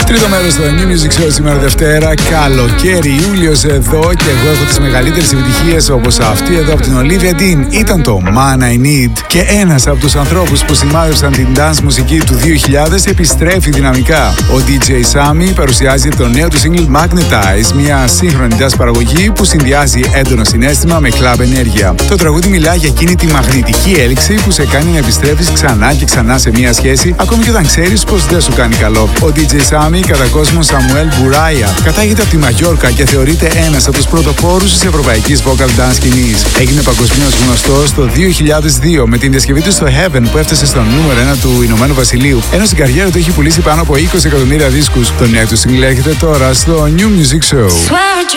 Τρίτο μέρος στο New Music Show σήμερα Δευτέρα. Καλοκαίρι, Ιούλιος εδώ και εγώ έχω τις μεγαλύτερες επιτυχίες όπως αυτή εδώ από την Olivia Dean. Ήταν το Man I Need και ένας από τους ανθρώπους που σημάδευσαν την dance μουσική του 2000 επιστρέφει δυναμικά. Ο DJ Sammy παρουσιάζει το νέο του single Magnetize, μια σύγχρονη dance παραγωγή που συνδυάζει έντονο συναίσθημα με club ενέργεια. Το τραγούδι μιλά για εκείνη τη μαγνητική έλξη που σε κάνει να επιστρέφεις ξανά και ξανά σε μια σχέση, ακόμη και όταν ξέρεις πως δεν σου κάνει καλό. Ο DJ Sammy, κατά κόσμο Samuel Buraya, κατάγεται από τη Μαγιόρκα και θεωρείται ένας από τους πρωτοπόρους της ευρωπαϊκής vocal dance σκηνής. Έγινε παγκοσμίως γνωστός το 2002 με την διασκευή του στο Heaven που έφτασε στο νούμερο 1 του Ηνωμένου Βασιλείου, ενώ στην καριέρα του έχει πουλήσει πάνω από 20 εκατομμύρια δίσκους. Το νέο του single έρχεται τώρα στο New Music Show.